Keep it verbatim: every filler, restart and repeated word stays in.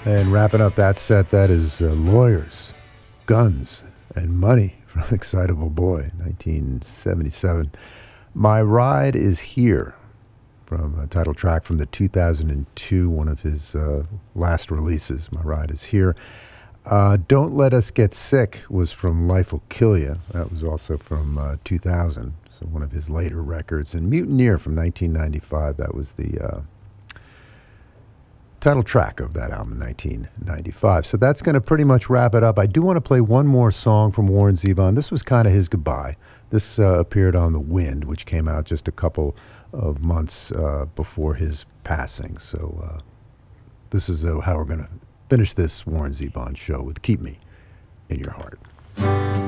And wrapping up that set, that is uh, Lawyers, Guns, and Money from Excitable Boy, nineteen seventy-seven. My Ride Is Here, from a title track from the two thousand two, one of his uh, last releases. My Ride Is Here. Uh, Don't Let Us Get Sick was from Life'll Kill Ya. That was also from uh, two thousand, so one of his later records. And Mutineer from nineteen ninety-five, that was the uh, title track of that album, nineteen ninety-five. So that's going to pretty much wrap it up. I do want to play one more song from Warren Zevon. This was kind of his goodbye. This uh, appeared on The Wind, which came out just a couple of months uh, before his passing. So uh, this is uh, how we're going to finish this Warren Zevon show with Keep Me in Your Heart.